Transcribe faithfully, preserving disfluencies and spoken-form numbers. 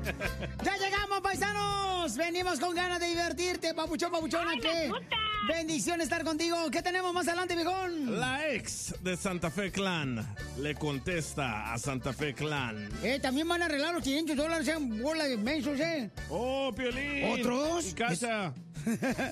¡Ya llegamos, paisanos! Venimos con ganas de divertirte, papuchón, papuchona. ¡Ay, ¿Qué? Bendición estar contigo. ¿Qué tenemos más adelante, viejón? La ex de Santa Fe Clan le contesta a Santa Fe Clan. Eh, también van a arreglar los quinientos dólares en bola de mensos, ¿eh? ¡Oh, Piolín! ¿Otros? Y Cacha.